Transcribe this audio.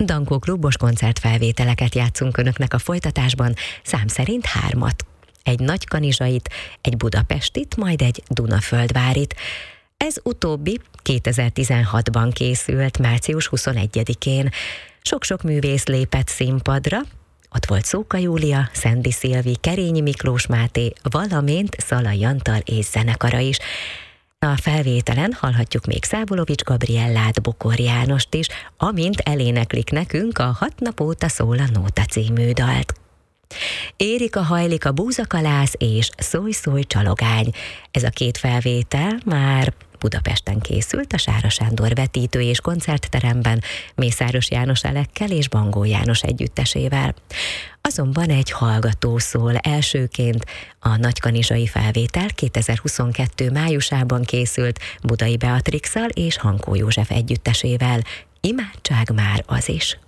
Dankó klubos koncertfelvételeket játszunk önöknek a folytatásban, szám szerint 3. Egy nagykanizsait, egy budapestit, majd egy Dunaföldvárit. Ez utóbbi 2016-ban készült, március 21-én. Sok-sok művész lépett színpadra, ott volt Szóka Júlia, Szendi Szilvi, Kerényi Miklós Máté, valamint Szalai Antal és zenekara is. A felvételen hallhatjuk még Szábolovics Gabriellát, Bokor Jánost is, amint eléneklik nekünk a 6 nap óta szól a Nóta című dalt. Érik a hajlik a búzakalász és Szólj, szólj csalogány. Ez a 2 felvétel már Budapesten készült, a Sára Sándor vetítő és koncertteremben, Mészáros János Elekkel és Bangó János együttesével. Azonban egy hallgató szól elsőként. A nagykanizsai felvétel 2022. májusában készült Budai Beatrixal és Hankó József együttesével. Imádság már az is.